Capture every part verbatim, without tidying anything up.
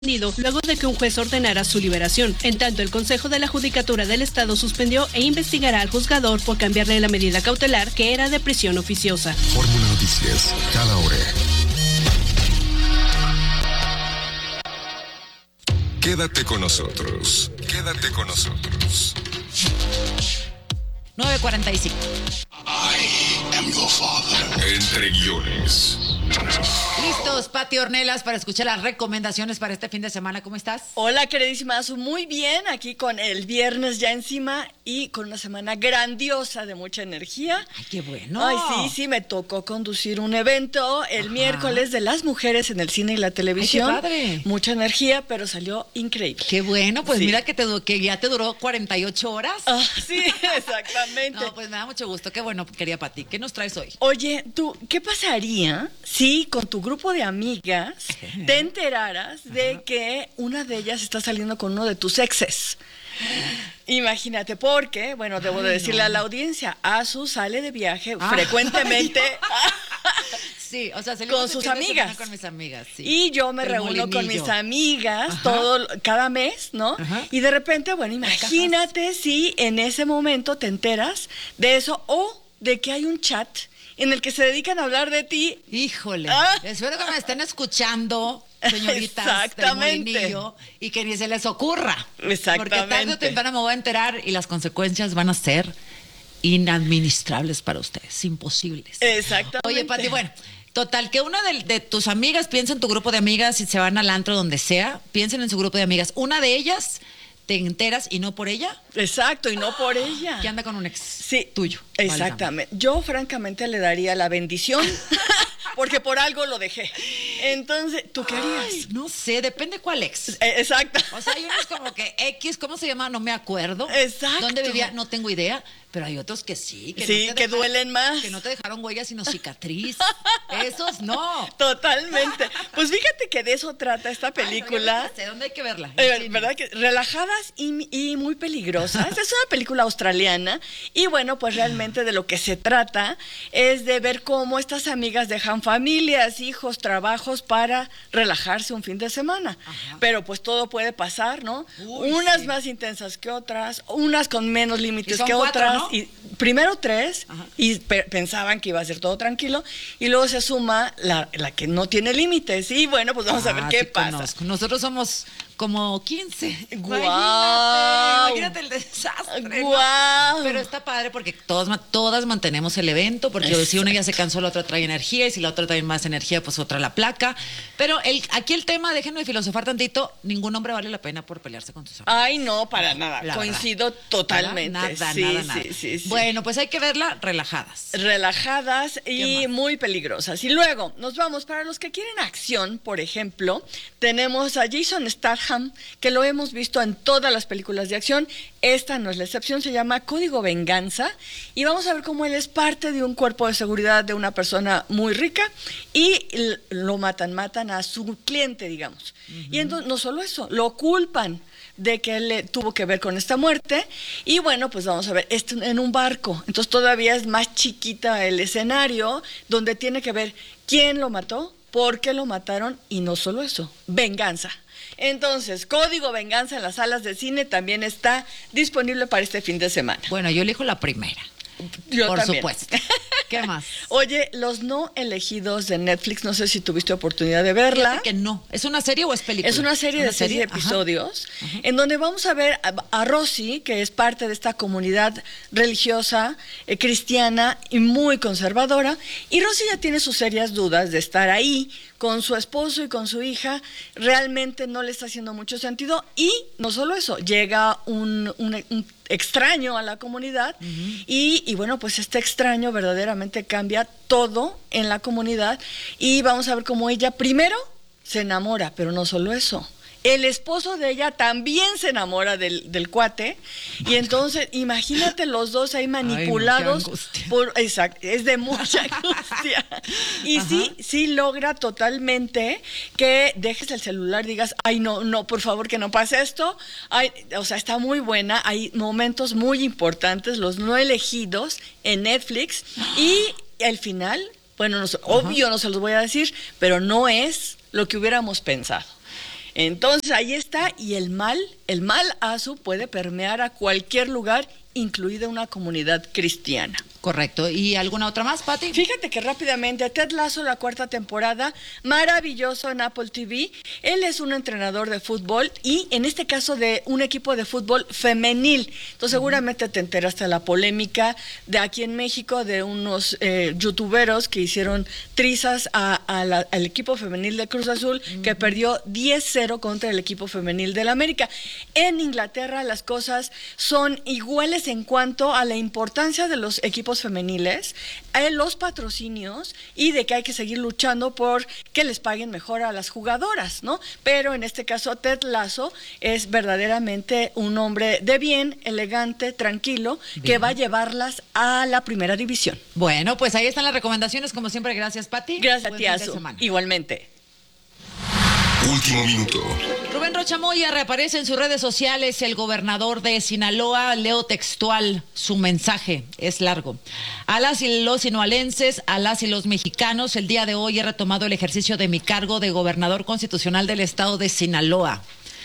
luego de que un juez ordenara su liberación. En tanto, el Consejo de la Judicatura del Estado suspendió e investigará al juzgador por cambiarle la medida cautelar, que era de prisión oficiosa. Fórmula Noticias, cada hora. Quédate con nosotros. Quédate con nosotros. nueve cuarenta y cinco. I am your father. Entre guiones. Listos, Pati Ornelas, para escuchar las recomendaciones para este fin de semana. ¿Cómo estás? Hola, queridísima Azu, muy bien, aquí con el viernes ya encima y con una semana grandiosa de mucha energía. Ay, qué bueno. Ay, sí, sí, me tocó conducir un evento el Ajá. miércoles de las mujeres en el cine y la televisión. Ay, qué padre. Mucha energía, pero salió increíble. Qué bueno, pues sí. mira que, te, que ya te duró cuarenta y ocho horas. Ah, sí, exactamente. No, pues me da mucho gusto. Qué bueno, querida Pati. ¿Qué nos traes hoy? Oye, tú, ¿qué pasaría si con tu grupo de amigas te enteraras Ajá. de que una de ellas está saliendo con uno de tus exes? Imagínate, porque, bueno, debo Ay, de decirle no. a la audiencia, Azu sale de viaje ah, frecuentemente sí, o sea, con sus amigas. Con mis amigas, sí. Y yo me El reúno molinillo. con mis amigas Ajá. todo cada mes, ¿no? Ajá. Y de repente, bueno, imagínate si en ese momento te enteras de eso o de que hay un chat en el que se dedican a hablar de ti. Híjole, ¿Ah? espero que me estén escuchando, señoritas Exactamente. del molinillo, y que ni se les ocurra. Exactamente. Porque tarde o temprano me voy a enterar y las consecuencias van a ser inadministrables para ustedes, imposibles. Exactamente. Oye, Pati, bueno, total, que una de, de tus amigas piensa en tu grupo de amigas y se van al antro donde sea, piensen en su grupo de amigas. Una de ellas te enteras y no por ella. Exacto, y no por ella. Que anda con un ex sí, tuyo. Exactamente. Válgame. Yo francamente le daría la bendición porque por algo lo dejé. Entonces, ¿tú qué harías? Ay, no sé, depende cuál ex. Eh, exacto. O sea, hay unos como que X, ¿cómo se llama? No me acuerdo. Exacto. ¿Dónde vivía? No tengo idea. Pero hay otros que sí. Que sí, no te que dejaron, duelen más. Que no te dejaron huellas, sino cicatriz. Esos no. Totalmente. Pues fíjate que de eso trata esta película. Ay, no sé, ¿dónde hay que verla? Eh, ¿Verdad? Que relajadas y, y muy peligrosas. Es una película australiana. Y bueno, pues realmente de lo que se trata es de ver cómo estas amigas dejan familias, hijos, trabajos para relajarse un fin de semana. Ajá. Pero pues todo puede pasar, ¿no? Uy, unas sí. más intensas que otras, unas con menos límites que cuatro, otras. ¿No? Y primero tres, Ajá. y pe- pensaban que iba a ser todo tranquilo, y luego se suma la, la que no tiene límites. Y bueno, pues vamos ah, a ver qué sí pasa. Conozco. Nosotros somos como quince. ¡Guau! Imagínate, imagínate el desastre. ¡Guau! ¿No? Pero está padre porque todas, todas mantenemos el evento, porque Exacto. si una ya se cansó, la otra trae energía, y si la otra trae más energía, pues otra la placa. Pero el, aquí el tema, déjenme filosofar tantito, ningún hombre vale la pena por pelearse con tus amigos. Ay, no, para nada. La Coincido verdad. totalmente. Nada, sí, nada, sí, nada. Sí, sí. Bueno, pues hay que verla relajadas. Relajadas y muy peligrosas. Y luego, nos vamos, para los que quieren acción, por ejemplo, tenemos a Jason Statham, que lo hemos visto en todas las películas de acción. Esta no es la excepción, se llama Código Venganza, y vamos a ver cómo él es parte de un cuerpo de seguridad de una persona muy rica y lo matan, matan a su cliente, digamos. Uh-huh. Y entonces, no solo eso, lo culpan de que él tuvo que ver con esta muerte, y bueno, pues vamos a ver, esto en un barco, entonces todavía es más chiquita el escenario, donde tiene que ver quién lo mató, por qué lo mataron, y no solo eso, venganza. Entonces, Código Venganza en las salas de cine también está disponible para este fin de semana. Bueno, yo elijo la primera. Yo Por también. supuesto. ¿Qué más? Oye, Los No Elegidos de Netflix, no sé si tuviste oportunidad de verla. Fíjate que no. ¿Es una serie o es película? Es una serie ¿Una de serie? seis episodios, Ajá. Ajá. en donde vamos a ver a, a Rosy, que es parte de esta comunidad religiosa, eh, cristiana y muy conservadora, y Rosy ya tiene sus serias dudas de estar ahí con su esposo y con su hija. Realmente no le está haciendo mucho sentido, y no solo eso, llega un, un, un extraño a la comunidad, uh-huh. y, y bueno, pues este extraño verdaderamente cambia todo en la comunidad, y vamos a ver cómo ella primero se enamora, pero no solo eso. El esposo de ella también se enamora del, del cuate, y entonces imagínate los dos ahí manipulados. Ay, no, por exacto, es de mucha angustia. Y Ajá. sí, sí logra totalmente que dejes el celular, digas, ay no, no, por favor que no pase esto. Ay, o sea, está muy buena, hay momentos muy importantes, Los No Elegidos en Netflix, y el final, bueno, no, obvio no se los voy a decir, pero no es lo que hubiéramos pensado. Entonces ahí está, y el mal, el mal Azu puede permear a cualquier lugar, incluida una comunidad cristiana. Correcto. ¿Y alguna otra más, Pati? Fíjate que rápidamente, Ted Lasso, la cuarta temporada, maravilloso en Apple T V. Él es un entrenador de fútbol y en este caso de un equipo de fútbol femenil. Entonces uh-huh. seguramente te enteraste de la polémica de aquí en México de unos eh, youtuberos que hicieron trizas a, a la, al equipo femenil de Cruz Azul uh-huh. que perdió diez cero contra el equipo femenil del América. En Inglaterra las cosas son iguales en cuanto a la importancia de los equipos femeniles, a los patrocinios y de que hay que seguir luchando por que les paguen mejor a las jugadoras, ¿no? Pero en este caso Ted Lasso es verdaderamente un hombre de bien, elegante, tranquilo, bien, que va a llevarlas a la primera división. Bueno, pues ahí están las recomendaciones, como siempre. Gracias, Pati. Gracias a ti, Azu. Igualmente. Último minuto. Rubén Rocha Moya reaparece en sus redes sociales. El gobernador de Sinaloa, leo textual, su mensaje es largo. A las y los sinaloenses, a las y los mexicanos, el día de hoy he retomado el ejercicio de mi cargo de gobernador constitucional del estado de Sinaloa.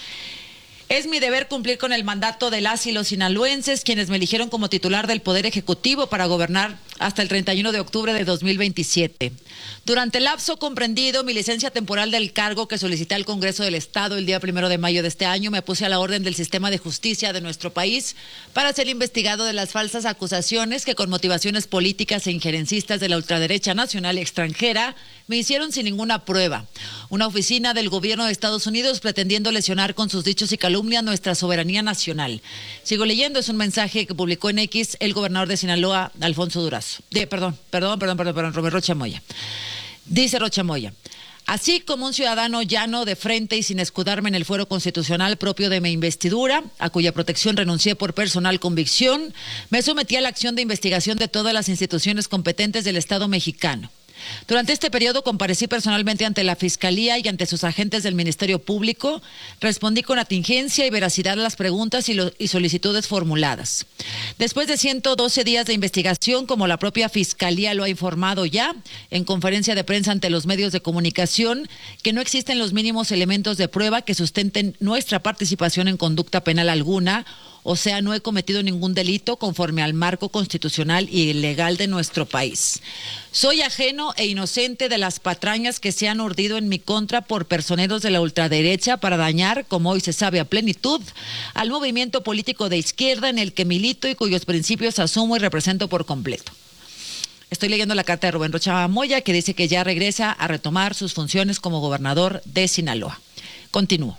Es mi deber cumplir con el mandato de las y los sinaloenses, quienes me eligieron como titular del Poder Ejecutivo para gobernar hasta el treinta y uno de octubre de dos mil veintisiete. Durante el lapso comprendido, mi licencia temporal del cargo que solicité al Congreso del Estado el día primero de mayo de este año, me puse a la orden del sistema de justicia de nuestro país para ser investigado de las falsas acusaciones que con motivaciones políticas e injerencistas de la ultraderecha nacional y extranjera me hicieron sin ninguna prueba. Una oficina del gobierno de Estados Unidos pretendiendo lesionar con sus dichos y calumnias nuestra soberanía nacional. Sigo leyendo, es un mensaje que publicó en X el gobernador de Sinaloa, Alfonso Durazo. De, perdón, perdón, perdón, perdón, perdón, Robert Rocha Moya. Dice Rocha Moya: así como un ciudadano llano de frente y sin escudarme en el fuero constitucional propio de mi investidura, a cuya protección renuncié por personal convicción, me sometí a la acción de investigación de todas las instituciones competentes del Estado mexicano. Durante este periodo comparecí personalmente ante la Fiscalía y ante sus agentes del Ministerio Público, respondí con atingencia y veracidad a las preguntas y, lo, y solicitudes formuladas. Después de ciento doce días de investigación, como la propia Fiscalía lo ha informado ya en conferencia de prensa ante los medios de comunicación, que no existen los mínimos elementos de prueba que sustenten nuestra participación en conducta penal alguna, o sea, no he cometido ningún delito conforme al marco constitucional y legal de nuestro país. Soy ajeno e inocente de las patrañas que se han urdido en mi contra por personeros de la ultraderecha para dañar, como hoy se sabe a plenitud, al movimiento político de izquierda en el que milito y cuyos principios asumo y represento por completo. Estoy leyendo la carta de Rubén Rocha Moya, que dice que ya regresa a retomar sus funciones como gobernador de Sinaloa. Continúo.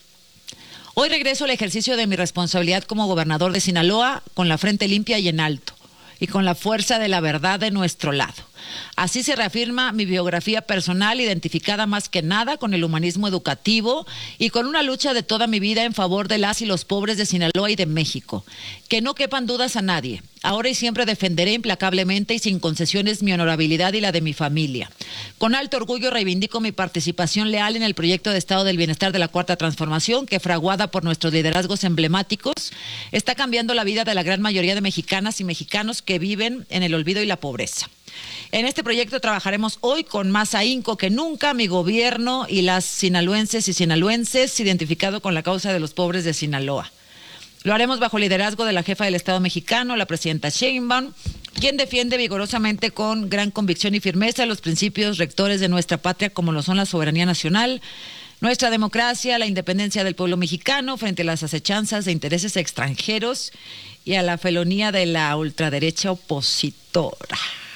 Hoy regreso al ejercicio de mi responsabilidad como gobernador de Sinaloa con la frente limpia y en alto, y con la fuerza de la verdad de nuestro lado. Así se reafirma mi biografía personal, identificada más que nada con el humanismo educativo y con una lucha de toda mi vida en favor de las y los pobres de Sinaloa y de México. Que no quepan dudas a nadie. Ahora y siempre defenderé implacablemente y sin concesiones mi honorabilidad y la de mi familia. Con alto orgullo reivindico mi participación leal en el proyecto de Estado del Bienestar de la Cuarta Transformación, que, fraguada por nuestros liderazgos emblemáticos, está cambiando la vida de la gran mayoría de mexicanas y mexicanos que viven en el olvido y la pobreza. En este proyecto trabajaremos hoy con más ahínco que nunca, mi gobierno y las sinaloenses y sinaloenses, identificado con la causa de los pobres de Sinaloa. Lo haremos bajo liderazgo de la jefa del Estado mexicano, la presidenta Sheinbaum, quien defiende vigorosamente con gran convicción y firmeza los principios rectores de nuestra patria, como lo son la soberanía nacional, nuestra democracia, la independencia del pueblo mexicano frente a las acechanzas de intereses extranjeros y a la felonía de la ultraderecha opositora.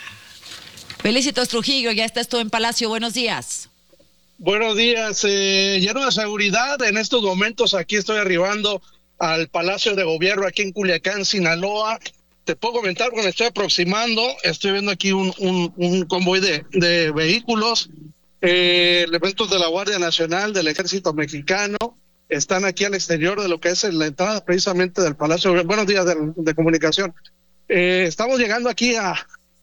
Felicitos, Trujillo, ya estás tú en Palacio, buenos días. Buenos días, eh, lleno de seguridad, en estos momentos aquí estoy arribando al Palacio de Gobierno aquí en Culiacán, Sinaloa. Te puedo comentar porque me estoy aproximando, estoy viendo aquí un, un, un convoy de, de vehículos, eh, elementos de la Guardia Nacional, del Ejército Mexicano, están aquí al exterior de lo que es la entrada precisamente del Palacio de Gobierno. Buenos días de, de comunicación. Eh, estamos llegando aquí a...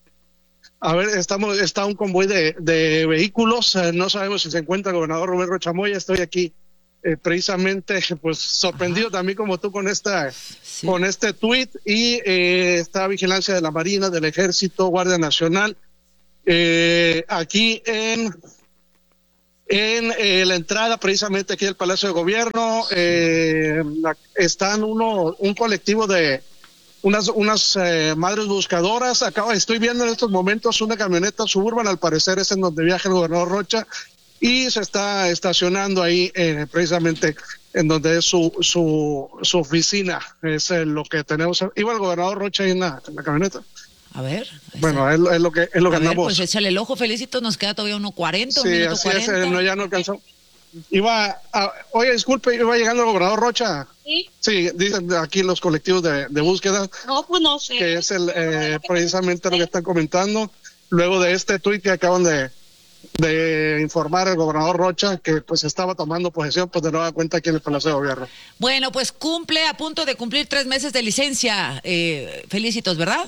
A ver, estamos, está un convoy de, de vehículos, eh, no sabemos si se encuentra el gobernador Rubén Rocha Moya. Estoy aquí eh, precisamente pues sorprendido Ajá. también como tú con esta sí. con este tuit y eh, está vigilancia de la Marina, del Ejército, Guardia Nacional, eh, aquí en en eh, la entrada precisamente aquí del Palacio de Gobierno. Eh, están uno, un colectivo de unas, unas eh, madres buscadoras. Acabo, estoy viendo en estos momentos una camioneta Suburban, al parecer es en donde viaja el gobernador Rocha, y se está estacionando ahí eh, precisamente en donde es su su, su oficina. Es eh, lo que tenemos. Iba el gobernador Rocha ahí en la, en la camioneta. A ver. Bueno, es, es lo que es lo que a ver, andamos. pues échale el ojo, Felicitos, nos queda todavía uno cuarenta, sí, un minuto así cuarenta. Es, no, ya no alcanzó. Iba, a, oye, disculpe, iba llegando el gobernador Rocha. Sí. Sí, dicen aquí los colectivos de, de búsqueda. No, pues no sé. Que es el eh, precisamente lo que están comentando. Luego de este tuit que acaban de, de informar el gobernador Rocha, que pues estaba tomando posesión, pues de nueva cuenta aquí en el Palacio de Gobierno. Bueno, pues cumple, a punto de cumplir tres meses de licencia. Eh, Felicitos, ¿verdad?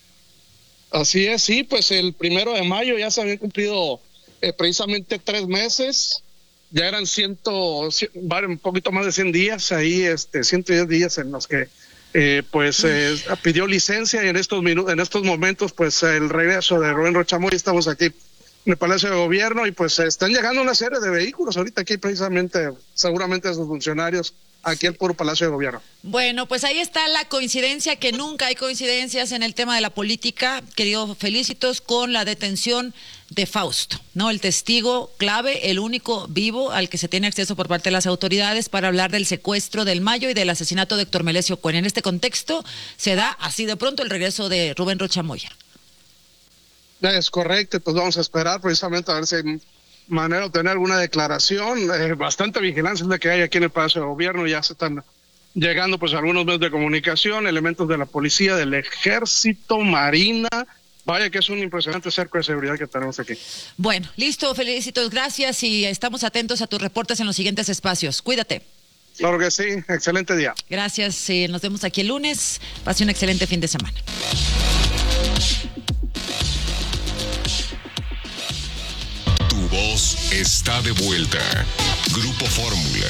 Así es, sí, pues el primero de mayo ya se habían cumplido eh, precisamente tres meses, ya eran ciento, vale, un poquito más de cien días, ahí este, ciento diez días en los que eh, pues eh, pidió licencia, y en estos minutos, en estos momentos pues el regreso de Rubén Rocha Moya. Estamos aquí en el Palacio de Gobierno y pues están llegando una serie de vehículos ahorita aquí precisamente, seguramente sus funcionarios aquí al puro Palacio de Gobierno. Bueno, pues ahí está la coincidencia, que nunca hay coincidencias en el tema de la política, querido Felicitos, con la detención de Fausto, ¿no? El testigo clave, el único vivo al que se tiene acceso por parte de las autoridades para hablar del secuestro del Mayo y del asesinato de Héctor Melesio Cuen. En este contexto se da así de pronto el regreso de Rubén Rocha Moya. Es correcto, pues vamos a esperar precisamente a ver si hay manera de obtener alguna declaración. Eh, bastante vigilancia es la que hay aquí en el Palacio de Gobierno. Ya se están llegando pues algunos medios de comunicación, elementos de la policía, del ejército, marina. Vaya que es un impresionante cerco de seguridad que tenemos aquí. Bueno, listo, Felicitos, gracias, y estamos atentos a tus reportes en los siguientes espacios. Cuídate. Claro que sí, excelente día. Gracias, eh, nos vemos aquí el lunes. Pase un excelente fin de semana. Tu voz está de vuelta. Grupo Fórmula.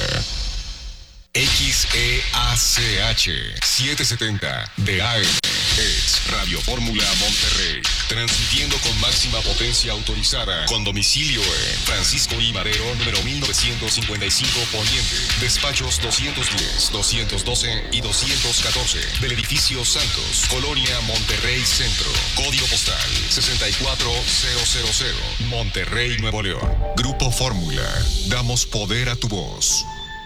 X E A C H setecientos setenta de A M. Es Radio Fórmula Monterrey. Transmitiendo con máxima potencia autorizada. Con domicilio en Francisco I. Madero, número mil novecientos cincuenta y cinco Poniente. Despachos doscientos diez, doscientos doce y doscientos catorce. Del edificio Santos, Colonia Monterrey Centro. Código postal sesenta y cuatro mil. Monterrey, Nuevo León. Grupo Fórmula. Damos poder a tu voz.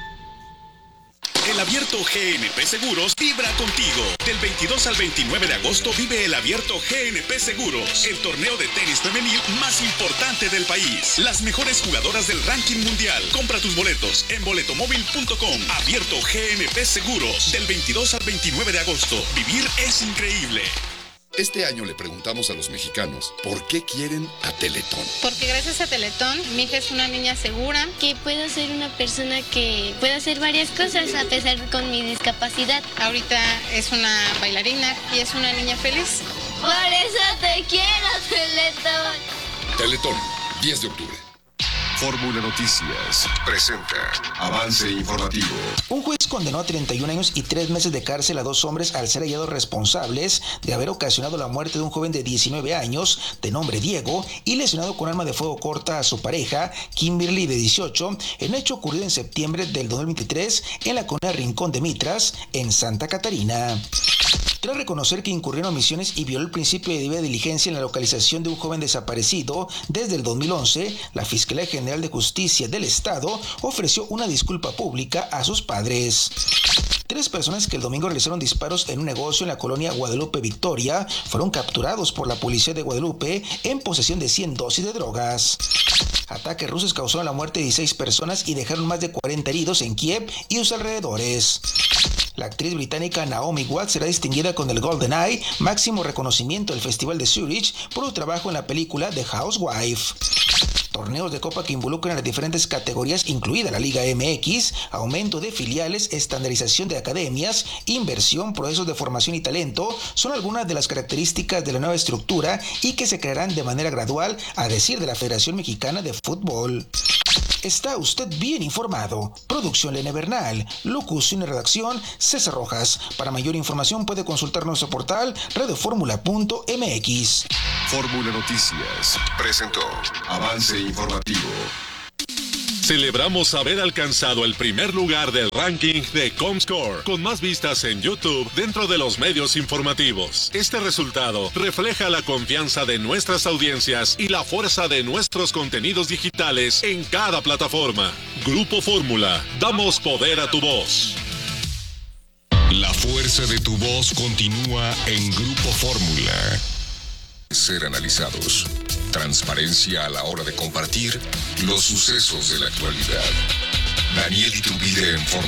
El Abierto G N P Seguros vibra contigo. Del veintidós al veintinueve de agosto vive el Abierto G N P Seguros, el torneo de tenis femenil más importante del país. Las mejores jugadoras del ranking mundial. Compra tus boletos en boletomóvil punto com. Abierto G N P Seguros, del veintidós al veintinueve de agosto. Vivir es increíble. Este año le preguntamos a los mexicanos por qué quieren a Teletón. Porque gracias a Teletón, mi hija es una niña segura. Que puedo ser una persona que pueda hacer varias cosas a pesar con mi discapacidad. Ahorita es una bailarina y es una niña feliz. Por eso te quiero, Teletón. Teletón, diez de octubre. Fórmula Noticias presenta Avance Informativo. Un juez condenó a treinta y un años y tres meses de cárcel a dos hombres al ser hallados responsables de haber ocasionado la muerte de un joven de diecinueve años de nombre Diego y lesionado con arma de fuego corta a su pareja, Kimberly, de dieciocho, en un hecho ocurrido en septiembre del dos mil veintitrés en la colonia Rincón de Mitras, en Santa Catarina. Tras reconocer que incurrió en omisiones y violó el principio de debida diligencia en la localización de un joven desaparecido desde el dos mil once, la Fiscalía General de Justicia del Estado ofreció una disculpa pública a sus padres. Tres personas que el domingo realizaron disparos en un negocio en la colonia Guadalupe Victoria fueron capturados por la policía de Guadalupe en posesión de cien dosis de drogas. Ataques rusos causaron la muerte de dieciséis personas y dejaron más de cuarenta heridos en Kiev y sus alrededores. La actriz británica Naomi Watts será distinguida con el Golden Eye, máximo reconocimiento del Festival de Zurich, por su trabajo en la película The Housewife. Torneos de copa que involucran a las diferentes categorías, incluida la Liga M X, aumento de filiales, estandarización de academias, inversión, procesos de formación y talento, son algunas de las características de la nueva estructura y que se crearán de manera gradual, a decir de la Federación Mexicana de Fútbol. Está usted bien informado. Producción Lene Bernal, locución y redacción César Rojas. Para mayor información puede consultar nuestro portal radio fórmula punto m x. Fórmula Noticias presentó Avance Informativo. Celebramos haber alcanzado el primer lugar del ranking de Comscore, con más vistas en YouTube dentro de los medios informativos. Este resultado refleja la confianza de nuestras audiencias y la fuerza de nuestros contenidos digitales en cada plataforma. Grupo Fórmula, damos poder a tu voz. La fuerza de tu voz continúa en Grupo Fórmula. Ser analizados. Transparencia a la hora de compartir los sucesos de la actualidad. Daniel Iturbide en Fórmula.